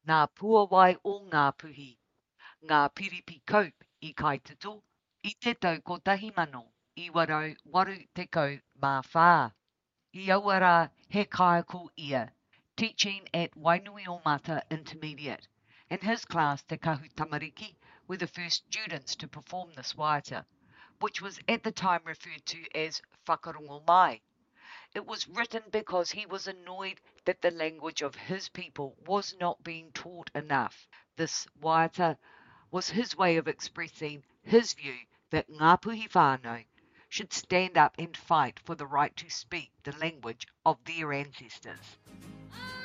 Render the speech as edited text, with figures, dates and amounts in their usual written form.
Ngā puawai o ngā puhi, ngā piripi kaup I Kaitato, I te tau ko tahi mano, I warau waru tekau mā whā. I aua rā he kaiako ia, teaching at Wainui o Mata Intermediate. In his class, Te Kahu Tamariki were the first students to perform this waiata, which was at the time referred to as whakarongo mai. It was written because he was annoyed that the language of his people was not being taught enough. This waiata was his way of expressing his view that Ngāpuhi whānau should stand up and fight for the right to speak the language of their ancestors.